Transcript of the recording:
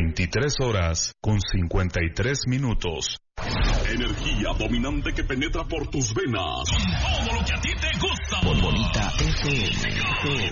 23:53. Energía dominante que penetra por tus venas. Con todo lo que a ti te gusta. Bonita FM.